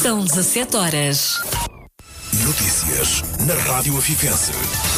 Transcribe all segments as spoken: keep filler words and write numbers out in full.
São dezassete horas. Notícias na Rádio Afifense.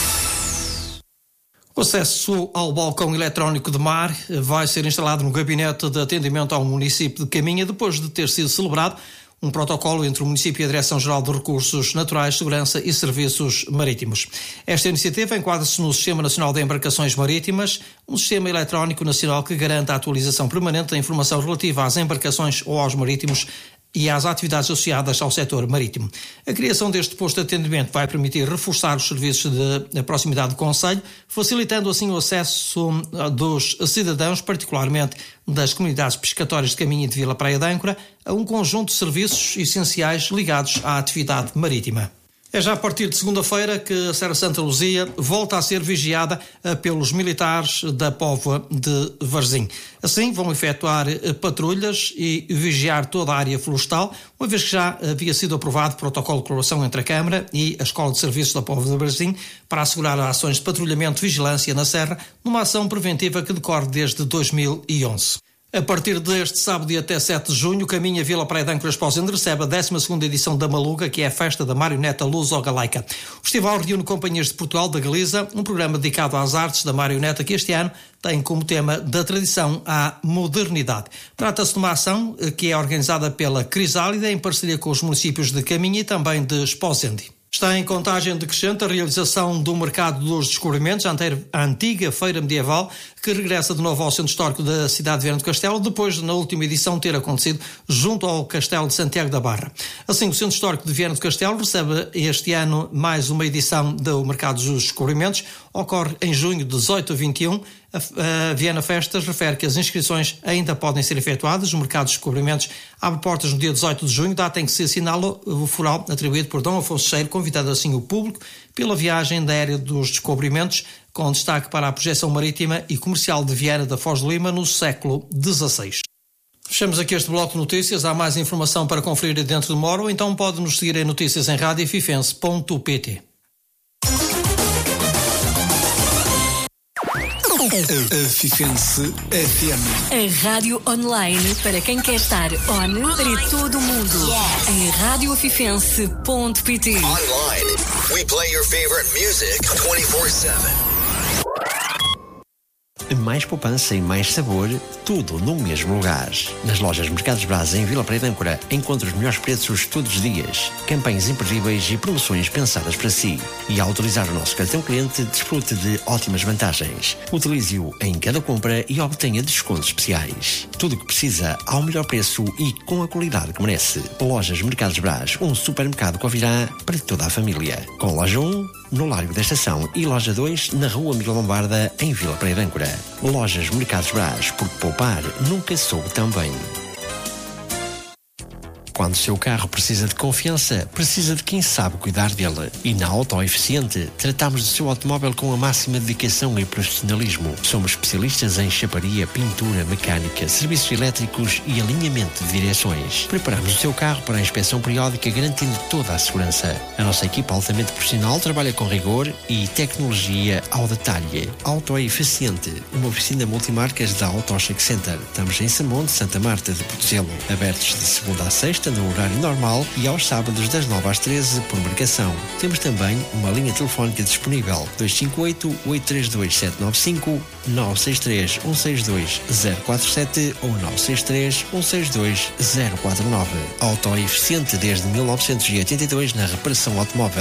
O acesso ao balcão eletrónico de mar vai ser instalado no gabinete de atendimento ao município de Caminha, depois de ter sido celebrado um protocolo entre o município e a Direção-Geral de Recursos Naturais, Segurança e Serviços Marítimos. Esta iniciativa enquadra-se no Sistema Nacional de Embarcações Marítimas, um sistema eletrónico nacional que garante a atualização permanente da informação relativa às embarcações ou aos marítimos e às atividades associadas ao setor marítimo. A criação deste posto de atendimento vai permitir reforçar os serviços de proximidade do concelho, facilitando assim o acesso dos cidadãos, particularmente das comunidades pescatórias de Caminha e de Vila Praia de Âncora, a um conjunto de serviços essenciais ligados à atividade marítima. É já a partir de segunda-feira que a Serra Santa Luzia volta a ser vigiada pelos militares da Póvoa de Varzim. Assim, vão efetuar patrulhas e vigiar toda a área florestal, uma vez que já havia sido aprovado o protocolo de colaboração entre a Câmara e a Escola de Serviços da Póvoa de Varzim para assegurar ações de patrulhamento e vigilância na Serra, numa ação preventiva que decorre desde dois mil e onze. A partir deste sábado e até sete de junho, Caminha Vila Praia de Âncora Esposende recebe a décima segunda edição da Maluga, que é a festa da marioneta luso-galaica. O festival reúne companhias de Portugal, da Galiza, um programa dedicado às artes da marioneta que este ano tem como tema da tradição à modernidade. Trata-se de uma ação que é organizada pela Crisálida em parceria com os municípios de Caminha e também de Esposende. Está em contagem decrescente a realização do Mercado dos Descobrimentos, a antiga feira medieval, que regressa de novo ao centro histórico da cidade de Viana do Castelo, depois de na última edição ter acontecido junto ao Castelo de Santiago da Barra. Assim, o centro histórico de Viana do Castelo recebe este ano mais uma edição do Mercado dos Descobrimentos, ocorre em junho de dezoito a vinte e um. A Viana Festas refere que as inscrições ainda podem ser efetuadas. O Mercado dos Descobrimentos abre portas no dia dezoito de junho, data em que se assinala o fural atribuído por Dom Afonso Cheiro, convidando assim o público pela viagem da Área dos Descobrimentos, com destaque para a projeção marítima e comercial de Viana da Foz de Lima no século dezasseis. Fechamos aqui este bloco de notícias. Há mais informação para conferir dentro de uma hora, ou então pode nos seguir em notícias em rádio afifense ponto pt. Afifense F M. A rádio online para quem quer estar on para todo o mundo. Yes. Em rádio afifense ponto pt. Online, we play your favorite music twenty-four seven. Mais poupança e mais sabor, tudo no mesmo lugar. Nas lojas Mercados Brás em Vila Praia de Âncora, encontra os melhores preços todos os dias, campanhas imperdíveis e promoções pensadas para si. E ao utilizar o nosso cartão cliente, desfrute de ótimas vantagens. Utilize-o em cada compra e obtenha descontos especiais. Tudo o que precisa ao melhor preço e com a qualidade que merece. Lojas Mercados Brás, um supermercado Covirá para toda a família. Com loja um, no Largo da Estação, e loja dois, na Rua Miguel Lombarda, em Vila Praia de Âncora. Lojas Mercados Brás, porque poupar nunca soube tão bem. Quando o seu carro precisa de confiança, precisa de quem sabe cuidar dele. E na Auto Eficiente, tratamos do seu automóvel com a máxima dedicação e profissionalismo. Somos especialistas em chaparia, pintura, mecânica, serviços elétricos e alinhamento de direções. Preparamos o seu carro para a inspeção periódica, garantindo toda a segurança. A nossa equipa altamente profissional trabalha com rigor e tecnologia ao detalhe. Auto Eficiente, uma oficina multimarcas da Auto Check Center. Estamos em Samonte, Santa Marta de Portozelo. Abertos de segunda a sexta, no horário normal, e aos sábados das nove às treze por marcação. Temos também uma linha telefónica disponível: dois cinco oito, oito três dois, sete nove cinco, nove seis três, um seis dois, zero quatro sete ou nove seis três, um seis dois, zero quatro nove. Auto Eficiente desde mil novecentos e oitenta e dois na reparação automóvel.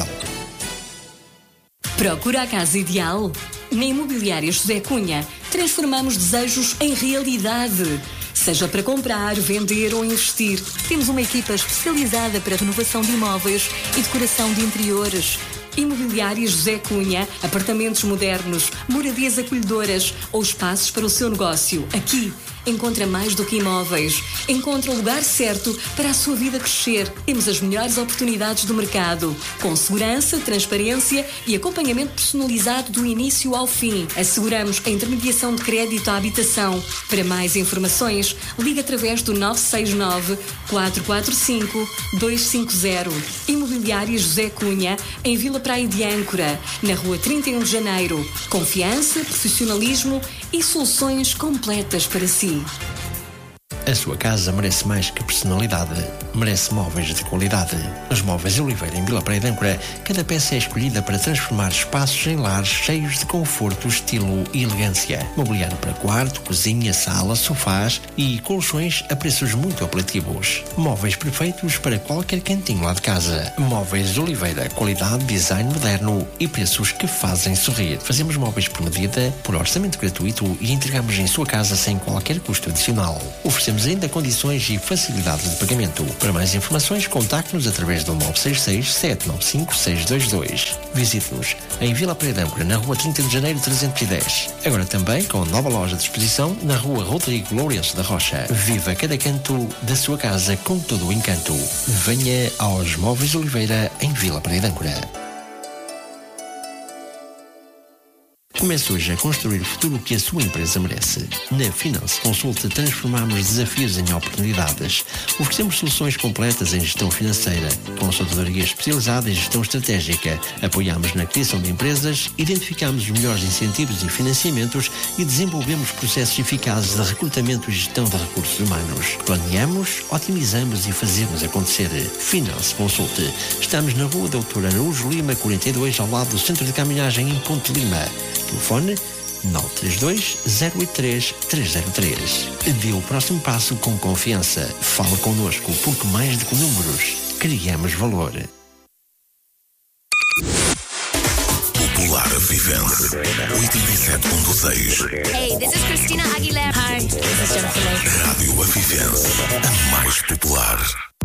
Procura a casa ideal? Na Imobiliária José Cunha, transformamos desejos em realidade. Seja para comprar, vender ou investir, temos uma equipa especializada para renovação de imóveis e decoração de interiores. Imobiliária José Cunha, apartamentos modernos, moradias acolhedoras ou espaços para o seu negócio. Aqui encontra mais do que imóveis. Encontra o lugar certo para a sua vida crescer. Temos as melhores oportunidades do mercado, com segurança, transparência e acompanhamento personalizado do início ao fim. Asseguramos a intermediação de crédito à habitação. Para mais informações, ligue através do nove seis nove, quatro quatro cinco, dois cinco zero. Imobiliária José Cunha, em Vila Praia de Âncora, na Rua trinta e um de Janeiro. Confiança, profissionalismo e soluções completas para si. A sua casa merece mais que personalidade, merece móveis de qualidade. Nos Móveis Oliveira, em Vila Praia de Âncora, cada peça é escolhida para transformar espaços em lares cheios de conforto, estilo e elegância. Mobiliário para quarto, cozinha, sala, sofás e colchões a preços muito apelativos. Móveis perfeitos para qualquer cantinho lá de casa. Móveis Oliveira, qualidade, design moderno e preços que fazem sorrir. Fazemos móveis por medida, por orçamento gratuito e entregamos em sua casa sem qualquer custo adicional. Oferecemos ainda condições e facilidades de pagamento. Para mais informações, contacte-nos através do nove seis seis, sete nove cinco, seis dois dois. Visite-nos em Vila Praia de Âncora, na rua trinta de janeiro trezentos e dez. Agora também com nova loja de exposição na rua Rodrigo Lourenço da Rocha. Viva cada canto da sua casa com todo o encanto. Venha aos Móveis Oliveira em Vila Praia de Âncora. Comece hoje a construir o futuro que a sua empresa merece. Na Finance Consult transformamos desafios em oportunidades. Oferecemos soluções completas em gestão financeira, consultoria especializada em gestão estratégica. Apoiamos na criação de empresas, identificamos os melhores incentivos e financiamentos e desenvolvemos processos eficazes de recrutamento e gestão de recursos humanos. Planeamos, otimizamos e fazemos acontecer. Finance Consult. Estamos na rua Doutor Araújo Lima, quarenta e dois, ao lado do Centro de Caminhagem em Ponte Lima. Telefone nove três dois, zero oito três, três zero três. Dê o próximo passo com confiança. Fale connosco, porque mais do que números, criamos valor. Popular Vivense oitenta e sete ponto seis. Hey, this is Christina Aguilera. Hi, this is Jennifer Lopez. Rádio Vivense, a mais popular.